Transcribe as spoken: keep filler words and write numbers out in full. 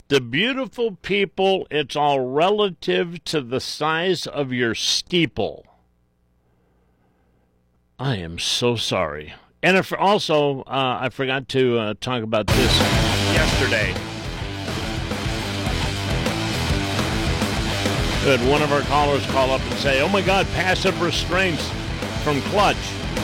The beautiful people, it's all relative to the size of your steeple. I am so sorry. And if also, uh, I forgot to uh, talk about this yesterday. We had one of our callers call up and say, oh my God, passive restraints from Clutch.